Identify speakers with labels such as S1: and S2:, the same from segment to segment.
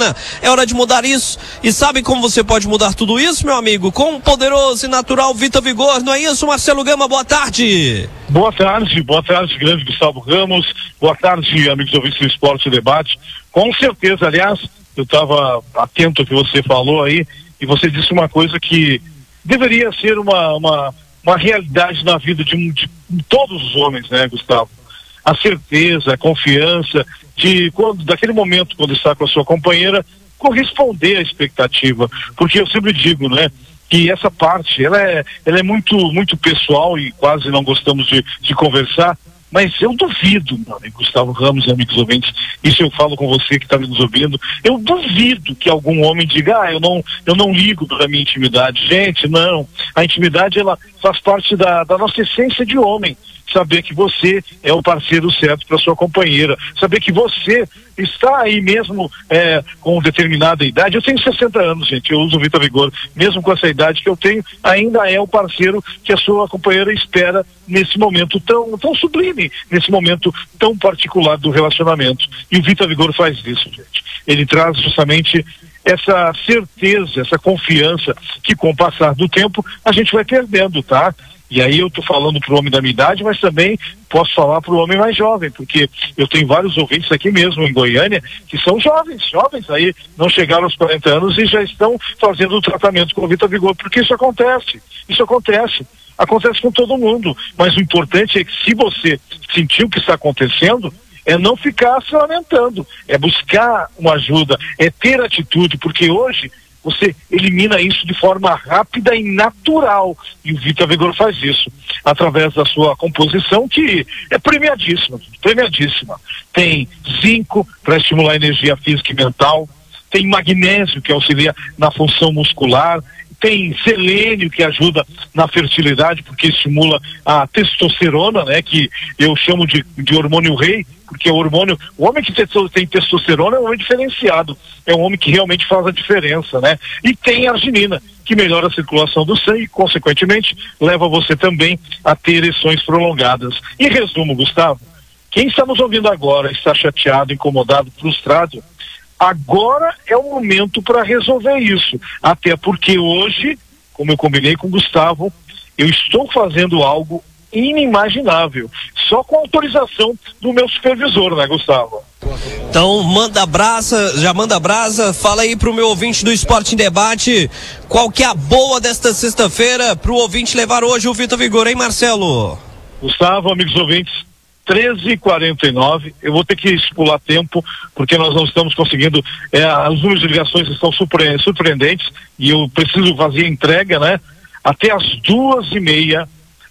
S1: rotina. É hora de mudar isso. E sabe como você pode mudar tudo isso, meu amigo? Com um poderoso e natural Vita Vigor. Não é isso, Marcelo Gama? Boa tarde.
S2: Boa tarde, grande Gustavo Ramos. Boa tarde, amigos ouvintes do Esporte e Debate. Com certeza, aliás, eu estava atento ao que você falou aí, e você disse uma coisa que deveria ser uma realidade na vida de todos os homens, né, Gustavo? A certeza, a confiança daquele momento, quando está com a sua companheira, corresponder à expectativa. Porque eu sempre digo, né, que essa parte, ela é muito pessoal e quase não gostamos de conversar, mas eu duvido, meu amigo Gustavo Ramos e amigos ouvintes, isso eu falo com você que está nos ouvindo, eu duvido que algum homem diga, eu não ligo para a minha intimidade. Gente, não, a intimidade, ela faz parte da nossa essência de homem. Saber que você é o parceiro certo para sua companheira, saber que você está aí mesmo com determinada idade. Eu tenho 60 anos, gente, eu uso o Vita Vigor, mesmo com essa idade que eu tenho, ainda é o parceiro que a sua companheira espera nesse momento tão sublime, nesse momento tão particular do relacionamento. E o Vita Vigor faz isso, gente. Ele traz justamente essa certeza, essa confiança que com o passar do tempo a gente vai perdendo, tá? E aí eu tô falando pro homem da minha idade, mas também posso falar pro homem mais jovem, porque eu tenho vários ouvintes aqui mesmo em Goiânia que são jovens aí, não chegaram aos 40 anos e já estão fazendo o tratamento com o Vita Vigor, porque isso acontece com todo mundo, mas o importante é que se você sentiu o que está acontecendo, é não ficar se lamentando, é buscar uma ajuda, é ter atitude, porque hoje você elimina isso de forma rápida e natural. E o Vita Vigor faz isso através da sua composição, que é premiadíssima. Tem zinco para estimular a energia física e mental, tem magnésio que auxilia na função muscular, tem selênio que ajuda na fertilidade porque estimula a testosterona, né, que eu chamo de hormônio rei, porque o homem que tem testosterona é um homem diferenciado, é um homem que realmente faz a diferença, né? E tem arginina, que melhora a circulação do sangue e, consequentemente, leva você também a ter ereções prolongadas. Em resumo, Gustavo, quem está nos ouvindo agora, está chateado, incomodado, frustrado, agora é o momento para resolver isso. Até porque hoje, como eu combinei com o Gustavo, eu estou fazendo algo inimaginável, só com autorização do meu supervisor, né, Gustavo?
S1: Então já manda brasa, fala aí pro meu ouvinte do Esporte em Debate, qual que é a boa desta sexta-feira pro ouvinte levar hoje o Vita Vigor, hein, Marcelo?
S2: Gustavo, amigos ouvintes, 13h49, eu vou ter que pular tempo, porque nós não estamos conseguindo, os números de ligações estão surpreendentes, e eu preciso fazer a entrega, né? Até as 2h30,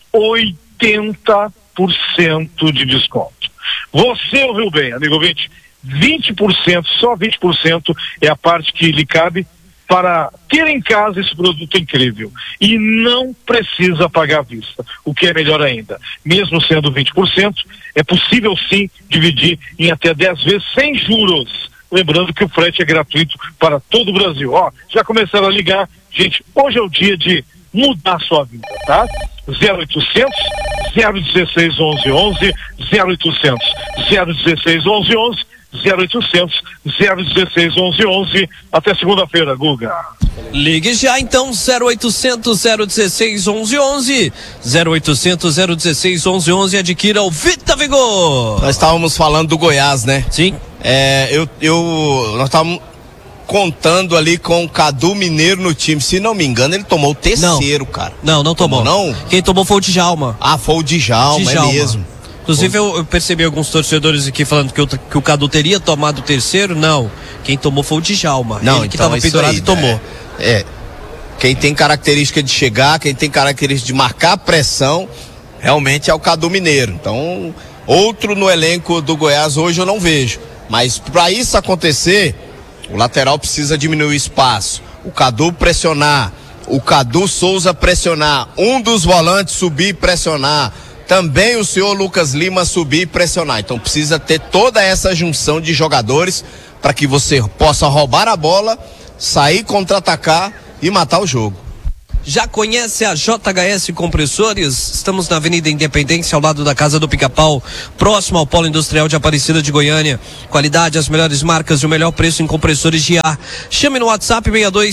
S2: 80% de desconto. Você ouviu bem, amigo ouvinte, 20%, só 20% é a parte que lhe cabe para ter em casa esse produto incrível. E não precisa pagar à vista, o que é melhor ainda. Mesmo sendo 20%, é possível sim dividir em até 10 vezes sem juros. Lembrando que o frete é gratuito para todo o Brasil. Já começaram a ligar. Gente, hoje é o dia de mudar a sua vida, tá? 0800 016 1111, 0800 016 1111, 0800 016 1111. Até segunda-feira, Guga.
S1: Ligue já então, 0800 016 1111, 0800 016 1111, adquira o Vita Vigor.
S3: Nós estávamos falando do Goiás, né?
S1: Sim.
S3: Nós estávamos contando ali com o Cadu Mineiro no time. Se não me engano, ele tomou o terceiro, cara.
S1: Não tomou.
S3: Não?
S1: Quem tomou foi o Djalma.
S3: Foi o Djalma, é mesmo.
S1: Inclusive eu percebi alguns torcedores aqui falando que o Cadu teria tomado o terceiro. Não, quem tomou foi o Djalma.
S3: Não,
S1: ele que estava pendurado e tomou.
S3: Quem tem característica de chegar, quem tem característica de marcar pressão, realmente é o Cadu Mineiro. Então, outro no elenco do Goiás hoje eu não vejo. Mas para isso acontecer, o lateral precisa diminuir o espaço, o Cadu pressionar, o Cadu Souza pressionar, um dos volantes subir e pressionar, também o senhor Lucas Lima subir e pressionar. Então precisa ter toda essa junção de jogadores para que você possa roubar a bola, sair, contra-atacar e matar o jogo.
S1: Já conhece a JHS Compressores? Estamos na Avenida Independência, ao lado da Casa do Pica-Pau, próximo ao Polo Industrial de Aparecida de Goiânia. Qualidade, as melhores marcas e o melhor preço em compressores de ar. Chame no WhatsApp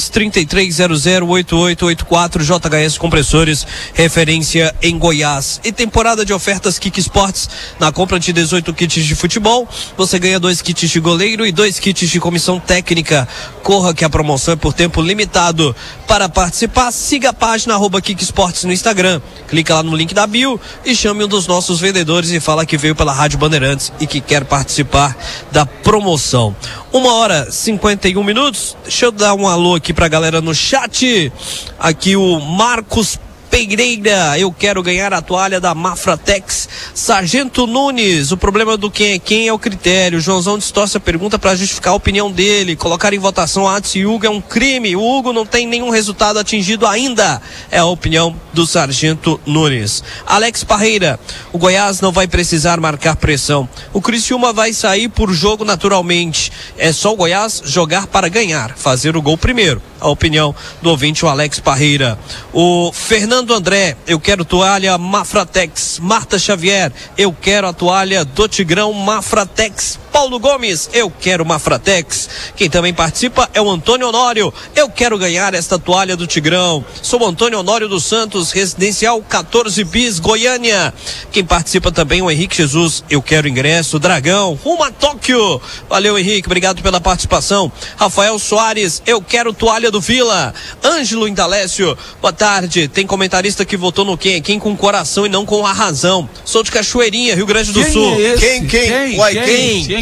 S1: 62-3300-8884. JHS Compressores, referência em Goiás. E temporada de ofertas Kik Sports. Na compra de 18 kits de futebol, você ganha 2 kits de goleiro e 2 kits de comissão técnica. Corra que a promoção é por tempo limitado. Para participar, siga a página @Kik Sports no Instagram. Clica lá no link da bio e chame um dos nossos vendedores e fala que veio pela Rádio Bandeirantes e que quer participar da promoção. 1h51. Deixa eu dar um alô aqui pra galera no chat. Aqui o Marcos Pereira, eu quero ganhar a toalha da Mafratex. Sargento Nunes, o problema do quem é o critério. O Joãozão distorce a pergunta para justificar a opinião dele. Colocar em votação Atos e Hugo é um crime. O Hugo não tem nenhum resultado atingido ainda. É a opinião do Sargento Nunes. Alex Parreira, o Goiás não vai precisar marcar pressão. O Criciúma vai sair por jogo naturalmente. É só o Goiás jogar para ganhar, fazer o gol primeiro. A opinião do ouvinte, o Alex Parreira. O Fernando André, eu quero toalha Mafratex. Marta Xavier, eu quero a toalha do Tigrão Mafratex. Paulo Gomes, eu quero Mafratex. Quem também participa é o Antônio Honório. Eu quero ganhar esta toalha do Tigrão. Sou o Antônio Honório dos Santos, residencial 14 bis, Goiânia. Quem participa também é o Henrique Jesus. Eu quero ingresso, Dragão, rumo a Tóquio. Valeu, Henrique, obrigado pela participação. Rafael Soares, eu quero toalha do Vila. Ângelo Indalécio, boa tarde. Tem comentarista que votou no quem com o coração e não com a razão. Sou de Cachoeirinha, Rio Grande do Sul.
S3: É quem? Uai, quem?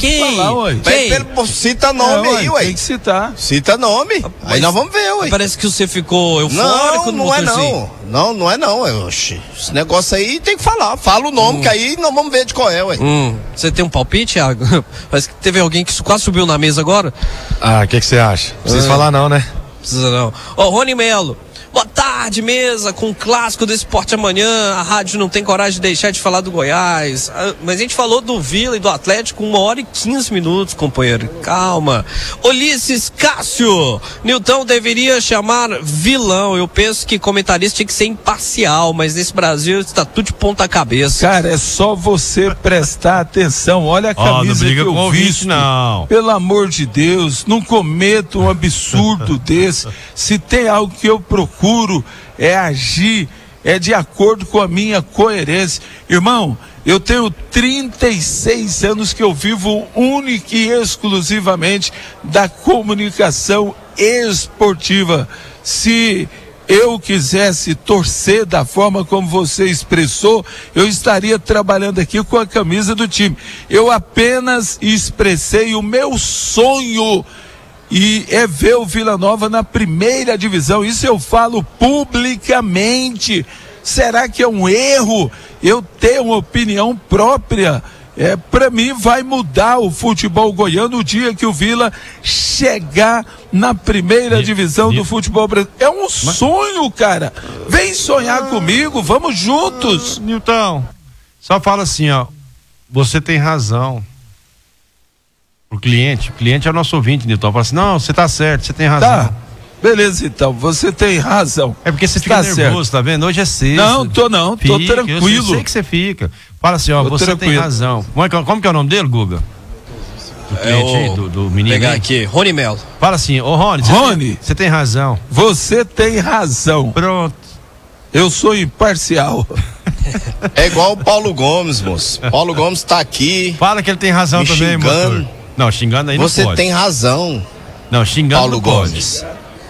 S3: Cita nome aí, ué.
S4: Tem que citar.
S3: Cita nome.
S1: Mas
S3: aí nós vamos ver, ué.
S1: Parece que você ficou eufórico.
S3: Não é não. Não é não. Oxi, esse negócio aí tem que falar. Fala o nome, que aí nós vamos ver de qual é, ué.
S1: Você tem um palpite, Thiago? Parece que teve alguém que quase subiu na mesa agora.
S5: Ah, o que você acha? Não precisa falar não, né?
S1: Precisa não. Rony Melo. Boa tarde, mesa, com o clássico do Esporte Amanhã. A rádio não tem coragem de deixar de falar do Goiás. Mas a gente falou do Vila e do Atlético 1h15, companheiro. Calma. Ulisses Cássio. Nilton deveria chamar vilão. Eu penso que comentarista tinha que ser imparcial, mas nesse Brasil está tudo de ponta cabeça.
S4: Cara, é só você prestar atenção. Olha a camisa que eu visto.
S5: Não.
S4: Pelo amor de Deus, não cometa um absurdo desse. Se tem algo que eu procuro é agir, é de acordo com a minha coerência. Irmão, eu tenho 36 anos que eu vivo única e exclusivamente da comunicação esportiva. Se eu quisesse torcer da forma como você expressou, eu estaria trabalhando aqui com a camisa do time. Eu apenas expressei o meu sonho e é ver o Vila Nova na primeira divisão. Isso eu falo publicamente. Será que é um erro eu ter uma opinião própria? Para mim vai mudar o futebol goiano o dia que o Vila chegar na primeira divisão do futebol brasileiro. É um sonho, cara. Vem sonhar comigo, vamos juntos.
S5: Nilton, só fala assim, ó, você tem razão. O cliente é o nosso ouvinte, Nilton. Fala assim, não, você tá certo, você tem razão.
S4: Tá, beleza então, você tem razão.
S5: É porque você fica nervoso, tá vendo? Hoje é sexta.
S4: Não, tô tranquilo.
S5: Eu sei que você fica. Fala assim, ó, você tranquilo. Tem razão. Como que é o nome dele, Guga? Do cliente aí, do menino.
S1: Vou pegar aqui, Rony Melo.
S5: Fala assim, ô Rony, você tem razão.
S4: Você tem razão.
S5: Pronto.
S4: Eu sou imparcial.
S3: É igual o Paulo Gomes, moço. Paulo Gomes tá aqui.
S5: Fala que ele tem razão também, moço. Não, xingando aí não pode.
S3: Você tem razão.
S5: Não, xingando
S3: Paulo
S5: não
S3: Gomes.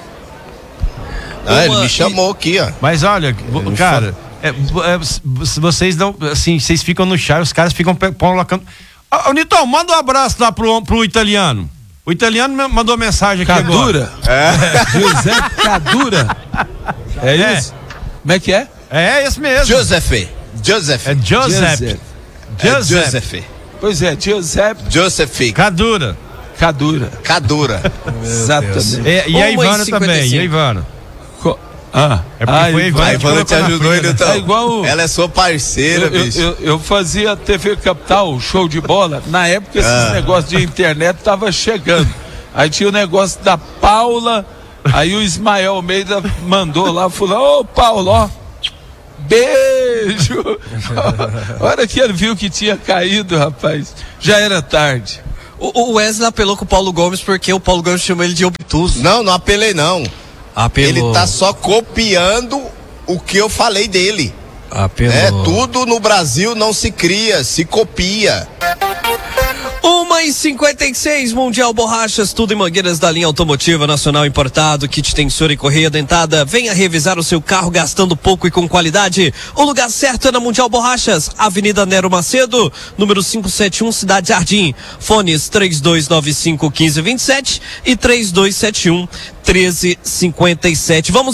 S3: Ele me chamou aqui, ó.
S5: Mas olha, cara, vocês não, assim, vocês ficam no chá, os caras ficam colocando. Ô, Nilton, manda um abraço lá pro italiano. O italiano mandou mensagem aqui
S4: Cadura.
S5: agora.
S4: José Cadura. É isso? Como é que é?
S5: É esse mesmo.
S3: Giuseppe.
S4: Pois é,
S3: Giuseppe.
S5: Cadura.
S4: Exatamente.
S5: E a Ivana também. E a Ivana? É porque foi a Ivana.
S3: A Ivana te ajudou, Nilton.
S4: É igual.
S3: Ela é sua parceira, bicho.
S4: Eu fazia TV Capital, show de bola. Na época, esses negócios de internet tava chegando. Aí tinha o negócio da Paula Aí o Ismael Almeida mandou lá, falou: ô Paulo, ó, beijo. A hora que ele viu que tinha caído, rapaz, já era tarde.
S1: O Wesley apelou com o Paulo Gomes porque o Paulo Gomes chamou ele de obtuso.
S3: Não apelei não.
S1: Apelou.
S3: Ele tá só copiando o que eu falei dele.
S1: Apelou.
S3: Tudo no Brasil não se cria, se copia.
S1: 1h56, Mundial Borrachas, tudo em mangueiras da linha automotiva nacional importado, kit tensor e correia dentada. Venha revisar o seu carro gastando pouco e com qualidade. O lugar certo é na Mundial Borrachas, Avenida Nero Macedo, número 571, Cidade Jardim. Fones 3295-1527 e 3271-1357. Vamos